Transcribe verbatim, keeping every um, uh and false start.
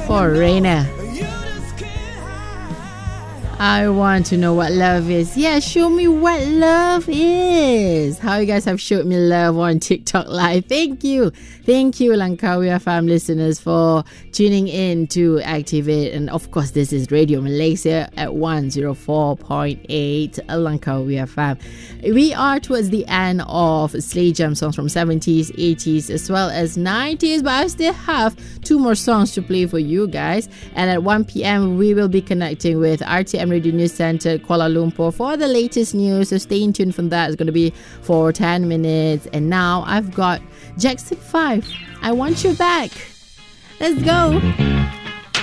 for Rainer. I want to know what love is. Yeah, show me what love is. How you guys have showed me love on TikTok Live. Thank you. Thank you, Langkawi F M listeners, for tuning in to Activate. And of course, this is Radio Malaysia at one oh four point eight Langkawi F M. We are towards the end of Slay Jam songs from seventies, eighties, as well as nineties. But I still have two more songs to play for you guys. And at one p.m, we will be connecting with R T M Radio News Center Kuala Lumpur for the latest news. So stay in tune from that. It's going to be for ten minutes. And now I've got Jackson five. I Want You Back. Let's go.